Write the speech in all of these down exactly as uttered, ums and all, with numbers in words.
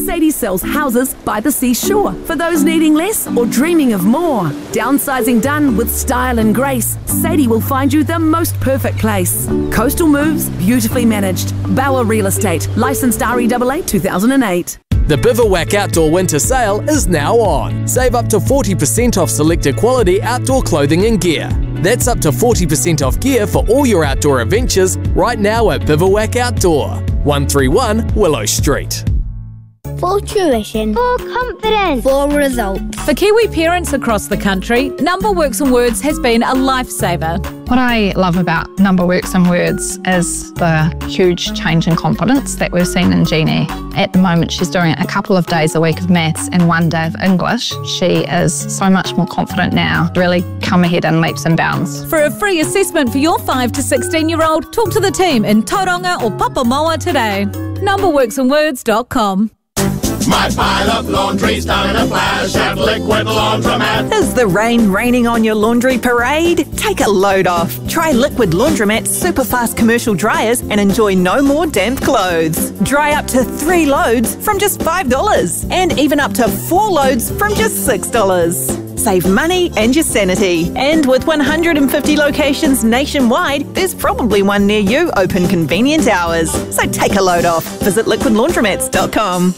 Sadie sells houses by the seashore for those needing less or dreaming of more. Downsizing done with style and grace, Sadie will find you the most perfect place. Coastal moves, beautifully managed. Bauer Real Estate, licensed R E A A two thousand eight. The Bivouac Outdoor Winter Sale is now on. Save up to forty percent off selected quality outdoor clothing and gear. That's up to forty percent off gear for all your outdoor adventures right now at Bivouac Outdoor, one thirty-one Willow Street. For tuition. For confidence. For results. For Kiwi parents across the country, Number Works and Words has been a lifesaver. What I love about Number Works and Words is the huge change in confidence that we've seen in Jeannie. At the moment, she's doing a couple of days a week of maths and one day of English. She is so much more confident now, really come ahead in leaps and bounds. For a free assessment for your five to sixteen-year-old, talk to the team in Tauranga or Papamoa today. number works and words dot com. My pile of laundry's done a flash at Liquid Laundromat. Is the rain raining on your laundry parade? Take a load off. Try Liquid Laundromat's super fast commercial dryers and enjoy no more damp clothes. Dry up to three loads from just five dollars and even up to four loads from just six dollars. Save money and your sanity. And with one hundred fifty locations nationwide, there's probably one near you open convenient hours. So take a load off. Visit liquid laundromats dot com.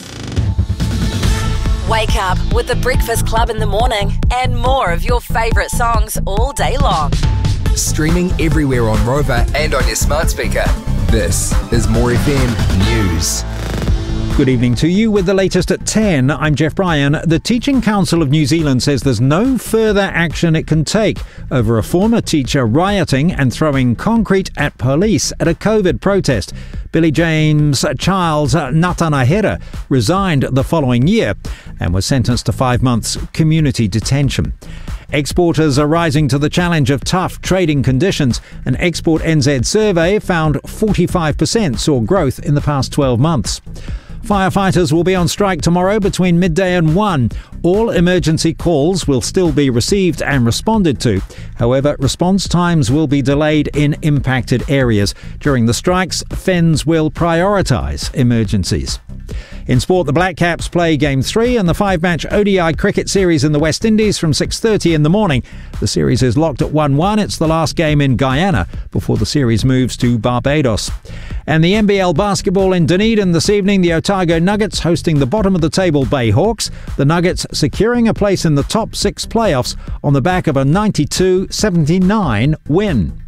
Wake up with the Breakfast Club in the morning and more of your favourite songs all day long. Streaming everywhere on Rover and on your smart speaker. This is More F M News. Good evening to you with the latest at ten. I'm Jeff Bryan. The Teaching Council of New Zealand says there's no further action it can take over a former teacher rioting and throwing concrete at police at a COVID protest. Billy James Charles Natanahera resigned the following year and was sentenced to five months community detention. Exporters are rising to the challenge of tough trading conditions. An Export N Z survey found forty-five percent saw growth in the past twelve months. Firefighters will be on strike tomorrow between midday and one. All emergency calls will still be received and responded to. However, response times will be delayed in impacted areas. During the strikes, F E N Z will prioritise emergencies. In sport, the Black Caps play Game three in the five-match O D I cricket series in the West Indies from six thirty in the morning. The series is locked at one one. It's the last game in Guyana before the series moves to Barbados. And the N B L basketball in Dunedin this evening, the Otago Nuggets hosting the bottom-of-the-table Bay Hawks. The Nuggets securing a place in the top six playoffs on the back of a ninety-two seventy-nine win.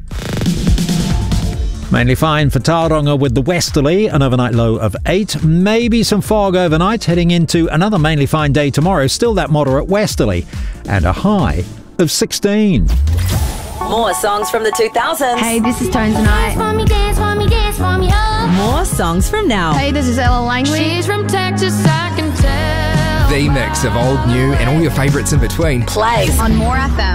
Mainly fine for Tauranga with the westerly, an overnight low of eight. Maybe some fog overnight, heading into another mainly fine day tomorrow. Still that moderate westerly and a high of sixteen. More songs from the two thousands. Hey, this is Tones and I. Dance for me, dance for me, dance for me, oh. More songs from now. Hey, this is Ella Langley. She's from Texas, I can tell. The mix of old, new and all your favourites in between. Plays On More F M.